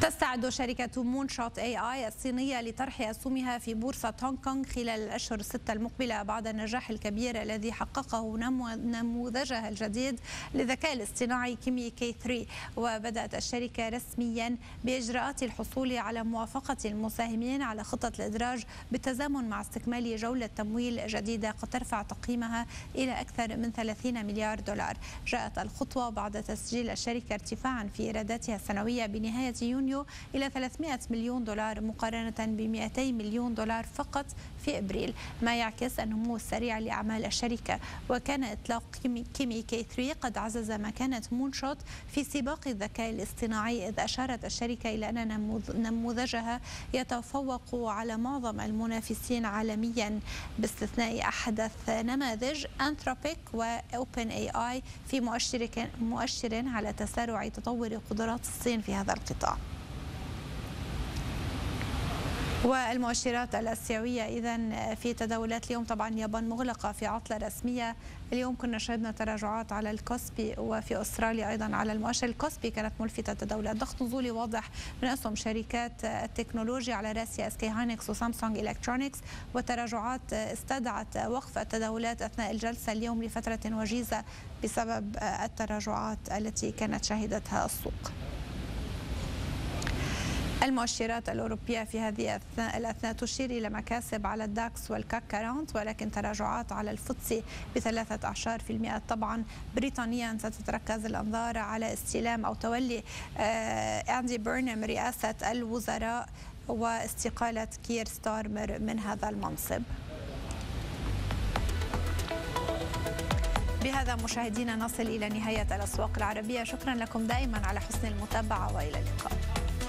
تستعد شركة مون شوت اي اي الصينية لطرح أسهمها في بورصة هونغ كونغ خلال الأشهر الستة المقبلة بعد النجاح الكبير الذي حققه نموذجها الجديد للذكاء الاصطناعي كيمي كي 3. وبدأت الشركة رسميا بإجراءات الحصول على موافقة المساهمين على خطة الإدراج بالتزامن مع استكمال جولة تمويل جديدة قد ترفع تقييمها إلى أكثر من 30 مليار دولار. جاءت الخطوة بعد تسجيل الشركة ارتفاعا في إيراداتها السنوية بنهاية يونيو إلى 300 مليون دولار مقارنة ب 200 مليون دولار فقط في إبريل، ما يعكس النمو السريع لأعمال الشركة. وكان إطلاق كيمي كي 3 قد عزز مكانة مون شوت في سباق الذكاء الاصطناعي، إذ أشارت الشركة إلى أن نموذجها يتفوق على معظم المنافسين عالميا باستثناء أحدث نماذج أنثروبيك وأوبن اي اي في مؤشر على تسارع تطور قدرات الصين في هذا القطاع. والمؤشرات الآسيوية إذن في تداولات اليوم، طبعا اليابان مغلقة في عطلة رسمية. اليوم كنا شهدنا تراجعات على الكوسبي، وفي أستراليا أيضا على المؤشر الكوسبي كانت ملفتة تداولات. ضغط نزولي واضح من أسهم شركات التكنولوجيا على راسها SK هاينكس وسامسونج إلكترونيكس، وتراجعات استدعت وقف التداولات أثناء الجلسة اليوم لفترة وجيزة بسبب التراجعات التي كانت شهدتها السوق. المؤشرات الأوروبية في هذه الأثناء تشير إلى مكاسب على الداكس والكاك 40، ولكن تراجعات على الفوتسي ب13%. طبعا بريطانيا ستتركز الأنظار على استلام أو تولي أندي بيرنهام رئاسة الوزراء واستقالة كير ستارمر من هذا المنصب. بهذا مشاهدينا نصل إلى نهاية الأسواق العربية. شكرا لكم دائما على حسن المتابعة، وإلى اللقاء.